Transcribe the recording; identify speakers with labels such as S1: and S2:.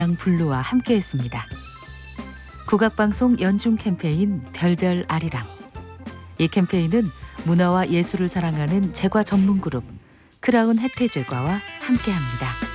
S1: 블루와 함께했습니다. 국악방송 연중 캠페인 별별 아리랑. 이 캠페인은 문화와 예술을 사랑하는 제과 전문 그룹 크라운 혜태제과와 함께합니다.